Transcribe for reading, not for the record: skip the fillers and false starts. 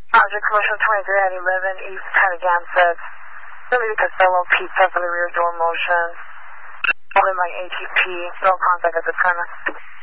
Roger, commercial 23 at 11 East Patagamset. Lily Costello, pizza for the rear door motion. Only my ATP, no contact at this time.